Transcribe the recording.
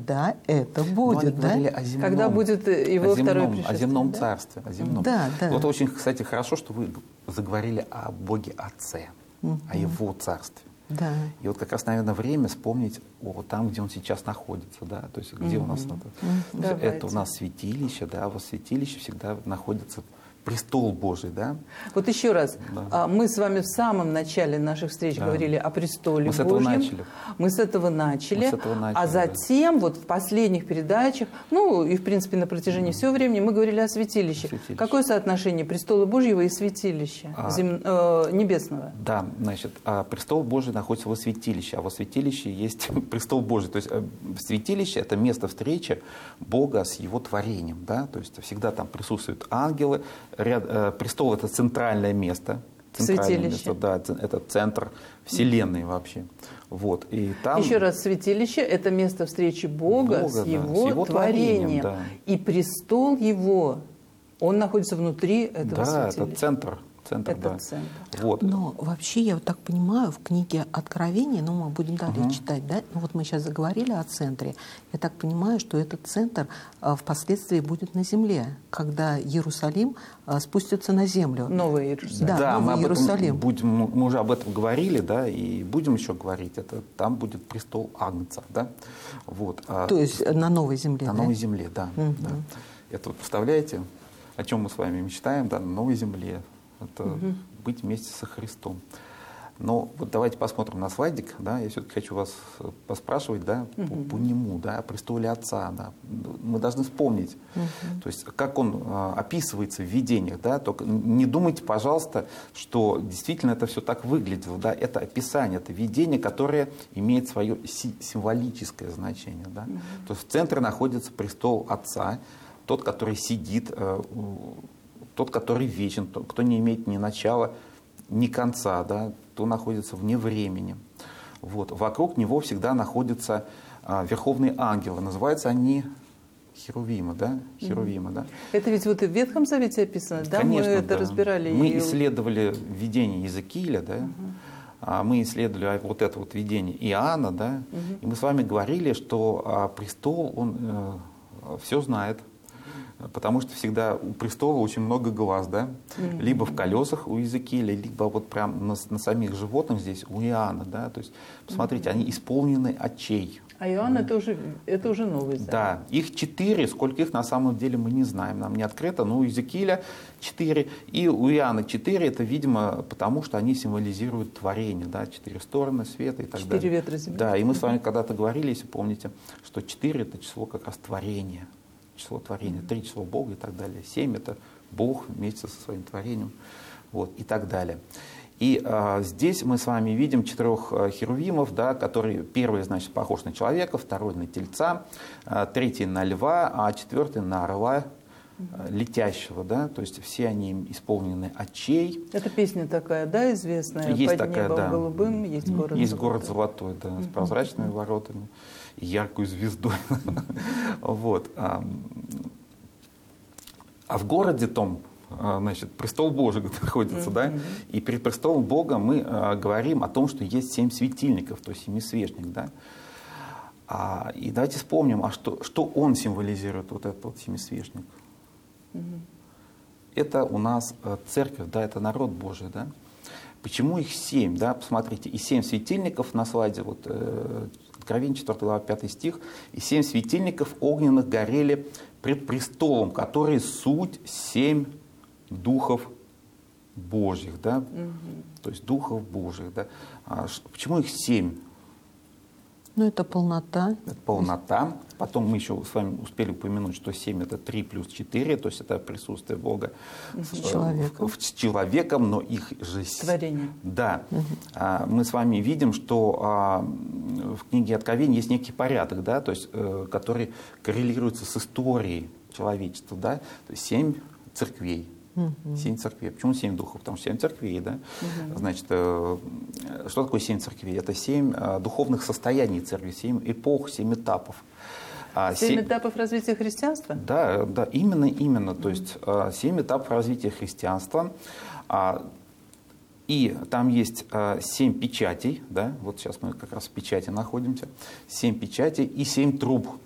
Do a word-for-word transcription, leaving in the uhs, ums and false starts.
когда это будет, ну, да? О земном, когда будет его о земном, второе пришествие. О земном да? царстве. О земном. Да, да. Вот очень, кстати, хорошо, что вы заговорили о Боге Отце, угу. о Его царстве. Да. И вот как раз, наверное, время вспомнить о там, где он сейчас находится, да, то есть где mm-hmm. у нас mm-hmm. это у нас святилище, да, а во святилище всегда находится престол Божий, да. Вот еще раз, да. мы с вами в самом начале наших встреч да. говорили о престоле мы с Божьем. Этого начали. Мы с этого начали. Мы с этого начали, а затем, да. вот в последних передачах, ну и в принципе на протяжении mm-hmm. всего времени мы говорили о святилище. святилище. Какое соотношение престола Божьего и святилища а, зем, э, небесного? Да, значит, а престол Божий находится во святилище, а во святилище есть престол Божий. То есть святилище — это место встречи Бога с Его творением, да, то есть всегда там присутствуют ангелы. Ряд, э, престол — это центральное место. Центральное место, да, это центр Вселенной вообще. Вот, и там... Еще раз, святилище — это место встречи Бога, Бога с, его да, с Его творением. творением да. И престол Его, он находится внутри этого да, святилища. Да, это центр. Центр, это да. центр. Вот. Но вообще, я вот так понимаю, в книге Откровения, ну, мы будем далее uh-huh. читать, да, ну, вот мы сейчас заговорили о центре, я так понимаю, что этот центр а, впоследствии будет на земле, когда Иерусалим а, спустится на землю. Новый Иерусалим. Да, да Новый мы, Иерусалим. Будем, мы уже об этом говорили, да, и будем еще говорить, это, там будет престол Агнца, да, вот. То есть на новой земле, На да? новой земле, да, uh-huh. да. Это вот, представляете, о чем мы с вами мечтаем, да, на новой земле. Это угу. быть вместе со Христом. Но вот давайте посмотрим на слайдик, да, я все-таки хочу вас поспрашивать, да, угу. по, по нему, да, о престоле Отца, да. Мы должны вспомнить, угу. то есть как он а, описывается в видениях, да, только не думайте, пожалуйста, что действительно это все так выглядело, да, это описание, это видение, которое имеет свое си- символическое значение, да. Угу. То есть в центре находится престол Отца, тот, который сидит, э, тот, который вечен, тот, кто не имеет ни начала, ни конца, да, кто находится вне времени. Вот. Вокруг него всегда находятся а, верховные ангелы. Называются они херувимы, да? Херувимы, mm-hmm. да? Это ведь вот и в Ветхом Завете описано, да? Конечно, мы это да. разбирали. Мы и... исследовали видение Иезекииля, да? Mm-hmm. а, мы исследовали вот это вот видение Иоанна, да? Mm-hmm. И мы с вами говорили, что а, престол, он э, все знает. Потому что всегда у престола очень много глаз, да? Mm-hmm. Либо в колесах у Иезекииля, либо вот прям на, на самих животных здесь у Иоанна, да? То есть, посмотрите, mm-hmm. они исполнены очей. А Иоанн mm-hmm. это уже, это уже Новый Завет. Да, их четыре, сколько их на самом деле мы не знаем, нам не открыто, но у Иезекииля четыре, и у Иоанна четыре, это, видимо, потому что они символизируют творение, да? Четыре стороны света и так четыре далее. ветра земли. Да, и мы с вами когда-то говорили, если помните, что четыре это число как раз творения. Число творения, три число Бога и так далее, семь это Бог вместе со своим творением, вот, и так далее. И а, здесь мы с вами видим четырех а, херувимов, да, которые, первый, значит, похож на человека, второй на тельца, а, третий на льва, а четвертый на орла а, летящего, да, то есть все они исполнены очей. Это песня такая, да, известная? Есть Под такая, небом да. голубым есть город Есть золотой. город золотой, да, с прозрачными воротами. Яркую звезду. Вот. А в городе том, значит, престол Божий находится, да, и перед престолом Бога мы говорим о том, что есть семь светильников, то есть семисвечник, да. А, и давайте вспомним, а что, что он символизирует, вот этот вот семисвечник? Это у нас церковь, да, это народ Божий, да. Почему их семь, да, посмотрите, и семь светильников на слайде, вот, Откровение, четвёртая глава, пятый стих, и семь светильников огненных горели пред престолом, которые суть семь духов Божьих, да, угу. то есть духов Божьих, да. А, почему их семь? Ну, это полнота. Это полнота. Потом мы еще с вами успели упомянуть, что семь это три плюс четыре, то есть это присутствие Бога с человеком, с человеком, но их же... Творение. Да. Угу. А, мы с вами видим, что а, в книге Откровения есть некий порядок, да, то есть, э, который коррелируется с историей человечества, да, то есть семь церквей. Угу. Семь церквей. Почему семь духов? Потому что семь церквей, да? Угу. Значит, э, что такое семь церквей? Это семь э, духовных состояний церкви, семь эпох, семь этапов. А, семь, семь семь этапов развития христианства? Да, да, именно, именно. То есть э, семь этапов развития христианства. А, и там есть э, семь печатей, да? Вот сейчас мы как раз в печати находимся. Семь печатей и семь труб.